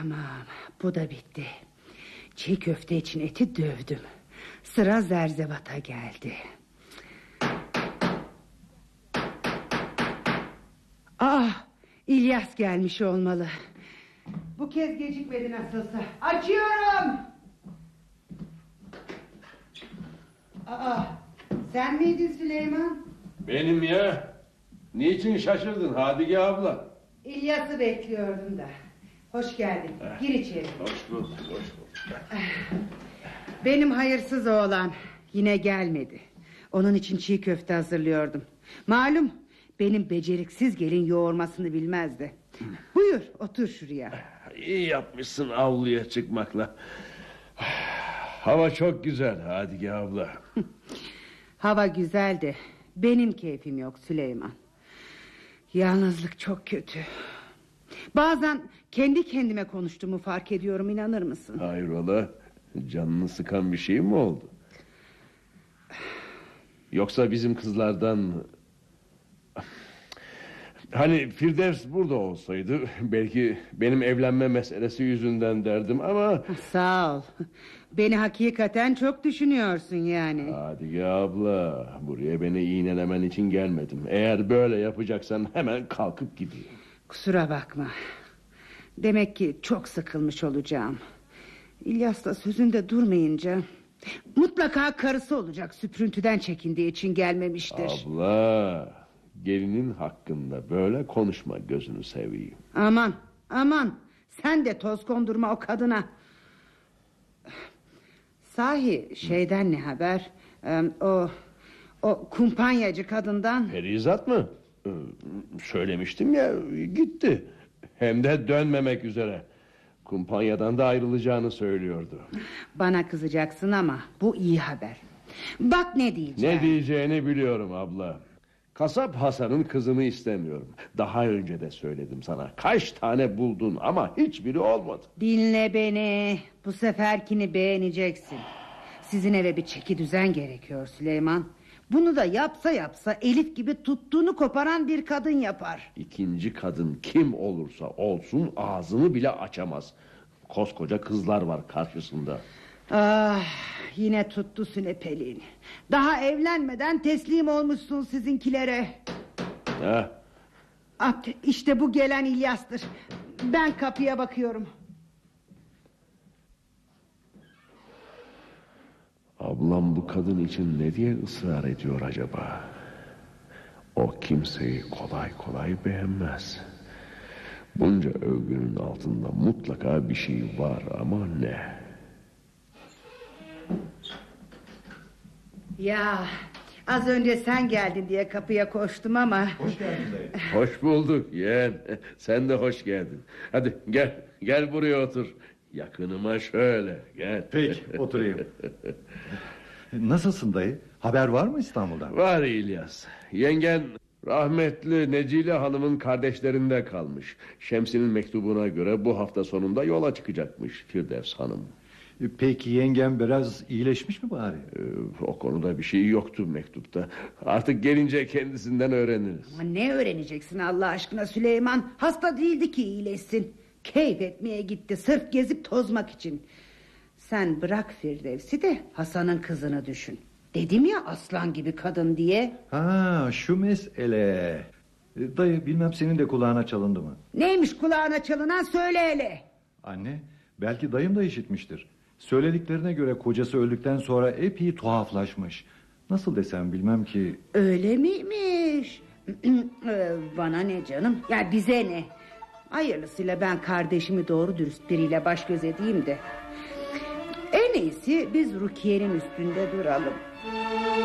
Tamam, bu da bitti. Çiğ köfte için eti dövdüm. Sıra zerzevata geldi. İlyas gelmiş olmalı. Bu kez gecikmedi nasılsa. Açıyorum. Sen miydin Süleyman? Benim ya. Niçin şaşırdın Hadige abla? İlyas'ı bekliyordum da. Hoş geldin. Gir içeri. Hoş bulduk, hoş bulduk. Benim hayırsız oğlan yine gelmedi. Onun için çiğ köfte hazırlıyordum. Malum benim beceriksiz gelin yoğurmasını bilmezdi. Buyur otur şuraya. İyi yapmışsın avluya çıkmakla. Hava çok güzel Hadige abla. Hava güzel de benim keyfim yok Süleyman. Yalnızlık çok kötü. Bazen kendi kendime konuştuğumu fark ediyorum, inanır mısın? Hayrola, canını sıkan bir şey mi oldu? Yoksa bizim kızlardan... Hani Firdevs burada olsaydı belki benim evlenme meselesi yüzünden derdim ama... Sağ ol. Beni hakikaten çok düşünüyorsun yani. Hadige abla, buraya beni iğnelemen için gelmedim. Eğer böyle yapacaksan hemen kalkıp gideyim. Kusura bakma. Demek ki çok sıkılmış olacağım. İlyas da sözünde durmayınca... Mutlaka karısı olacak, süprüntüden çekindiği için gelmemiştir. Abla, gelinin hakkında böyle konuşma, gözünü seveyim. Aman sen de toz kondurma o kadına. Sahi şeyden ne haber? O kumpanyacı kadından. Perizat mı? Söylemiştim ya, gitti. Hem de dönmemek üzere. Kumpanyadan da ayrılacağını söylüyordu. Bana kızacaksın ama bu iyi haber. Bak ne diyeceğim. Ne diyeceğini biliyorum abla. Kasap Hasan'ın kızını istemiyorum. Daha önce de söyledim sana. Kaç tane buldun ama hiçbiri olmadı. Dinle beni. Bu seferkini beğeneceksin. Sizin eve bir çeki düzen gerekiyor Süleyman. Bunu da yapsa Elif gibi tuttuğunu koparan bir kadın yapar. İkinci kadın kim olursa olsun ağzını bile açamaz. Koskoca kızlar var karşısında. Yine tuttu sünepeliğini. Daha evlenmeden teslim olmuşsun sizinkilere. İşte bu gelen İlyas'tır. Ben kapıya bakıyorum. Ablam bu kadın için ne diye ısrar ediyor acaba? O kimseyi kolay kolay beğenmez. Bunca övgünün altında mutlaka bir şey var ama ne? Ya az önce sen geldin diye kapıya koştum ama... Hoş geldin dayı. Hoş bulduk yeğen. Sen de hoş geldin. Hadi gel buraya otur. Yakınıma şöyle gel. Peki oturayım. Nasılsın dayı? Haber var mı İstanbul'dan? Var İlyas. Yengen rahmetli Necile Hanım'ın kardeşlerinde kalmış. Şemsi'nin mektubuna göre bu hafta sonunda yola çıkacakmış Firdevs Hanım. Peki yengem biraz iyileşmiş mi bari? O konuda bir şey yoktu mektupta. Artık gelince kendisinden öğreniriz. Ama ne öğreneceksin Allah aşkına Süleyman? Hasta değildi ki iyileşsin. Keyif etmeye gitti sırf gezip tozmak için. Sen bırak Firdevs'i de Hasan'ın kızını düşün. Dedim ya aslan gibi kadın diye. Şu mesele. Dayı bilmem senin de kulağına çalındı mı? Neymiş kulağına çalınan söyle hele. Anne belki dayım da işitmiştir. Söylediklerine göre kocası öldükten sonra epey tuhaflaşmış. Nasıl desem bilmem ki. Öyle miymiş? Bana ne canım? Ya bize ne? Hayırlısıyla ben kardeşimi doğru dürüst biriyle baş göz edeyim de. En iyisi biz Rukiye'nin üstünde duralım.